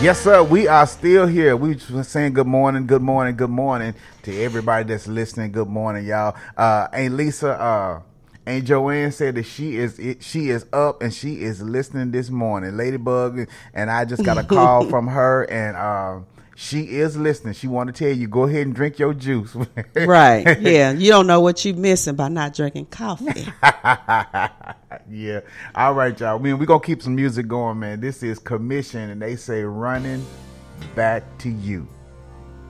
Yes, sir. We are still here. We just saying good morning, good morning, good morning to everybody that's listening. Good morning, y'all. Aunt Lisa, Aunt Joanne said that she is up and she is listening this morning. Ladybug, and I just got a call from her, and she is listening. She want to tell you, go ahead and drink your juice. Right. Yeah. You don't know what you're missing by not drinking coffee. Yeah. All right, y'all. We're going to keep some music going, man. This is Commission, and they say running back to you.